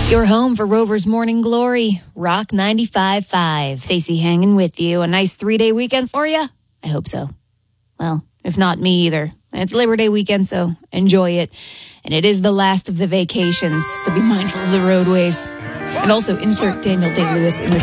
Your home for Rover's Morning Glory, Rock 95.5. Stacey hanging with you. A nice 3-day weekend for you? I hope so. Well, if not me either. It's Labor Day weekend, so enjoy it. And it is the last of the vacations, so be mindful of the roadways. And also insert Daniel Day-Lewis in the